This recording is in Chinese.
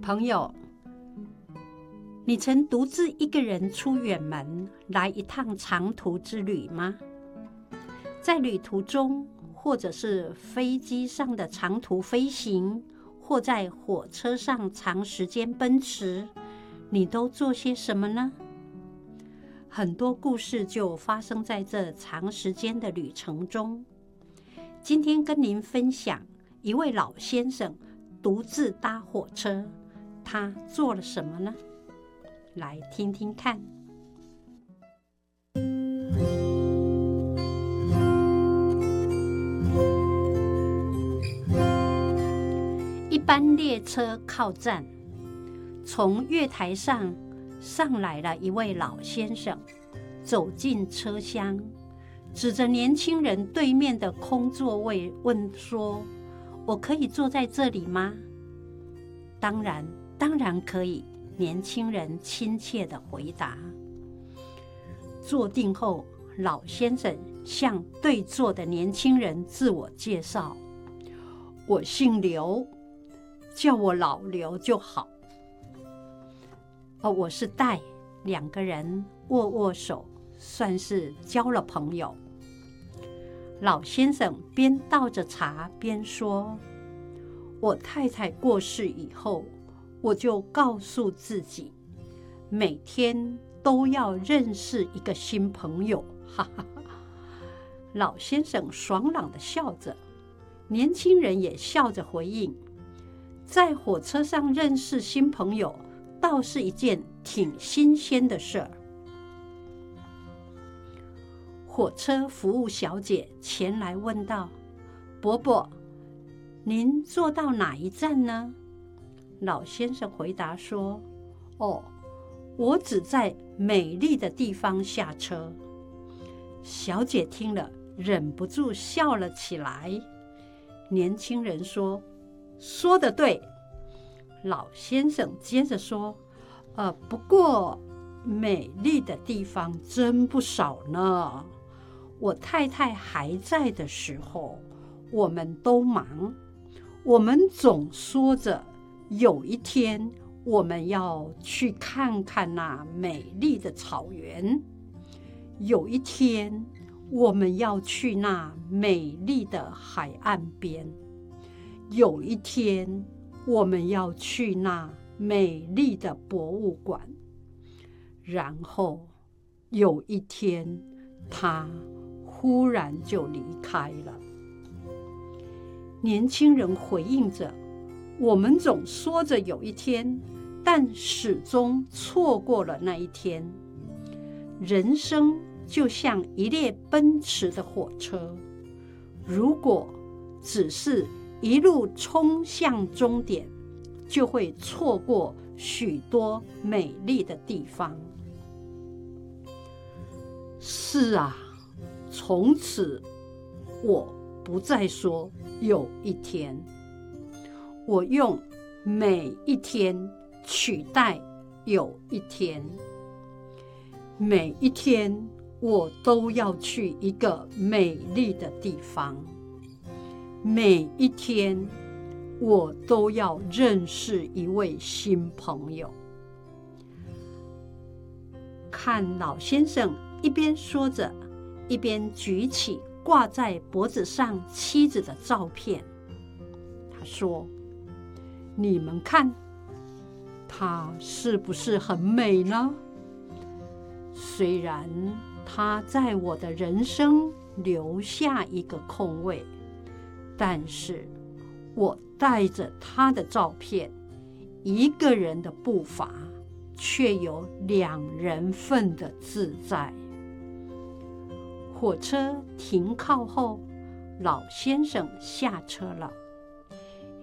朋友，你曾独自一个人出远门，来一趟长途之旅吗？在旅途中，或者是飞机上的长途飞行，或在火车上长时间奔驰，你都做些什么呢？很多故事就发生在这长时间的旅程中。今天跟您分享一位老先生独自搭火车，他做了什么呢？来听听看。一班列车靠站，从月台上来了一位老先生，走进车厢，指着年轻人对面的空座位问说：“我可以坐在这里吗？”“当然可以。”年轻人亲切地回答。坐定后，老先生向对座的年轻人自我介绍：“我姓刘，叫我老刘就好。”“我是戴。”两个人握手，算是交了朋友。老先生边倒着茶边说：“我太太过世以后，我就告诉自己，每天都要认识一个新朋友。”哈哈哈！老先生爽朗地笑着，年轻人也笑着回应：“在火车上认识新朋友，倒是一件挺新鲜的事儿。”火车服务小姐前来问道：“伯伯，您坐到哪一站呢？”老先生回答说：“哦，我只在美丽的地方下车。”小姐听了，忍不住笑了起来。年轻人说：“说得对。”老先生接着说：“不过美丽的地方真不少呢。我太太还在的时候，我们都忙，我们总说着有一天我们要去看看那美丽的草原，有一天我们要去那美丽的海岸边，有一天我们要去那美丽的博物馆，然后有一天他忽然就离开了。”年轻人回应着：“我们总说着有一天，但始终错过了那一天。人生就像一列奔驰的火车，如果只是一路冲向终点，就会错过许多美丽的地方。”是啊，从此我不再说有一天，我用每一天取代有一天。每一天我都要去一个美丽的地方，每一天我都要认识一位新朋友。看老先生一边说着，一边举起挂在脖子上妻子的照片。他说：“你们看，她是不是很美呢？虽然她在我的人生留下一个空位，但是我带着她的照片，一个人的步伐却有2人份的自在。”火车停靠后，老先生下车了。